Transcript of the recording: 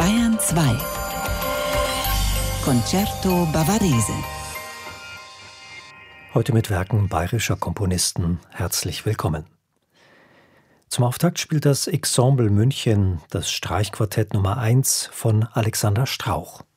Bayern 2 Concerto Bavarese. Heute mit Werken bayerischer Komponisten. Herzlich willkommen. Zum Auftakt spielt das Ensemble München das Streichquartett Nummer 1 von Alexander Strauch.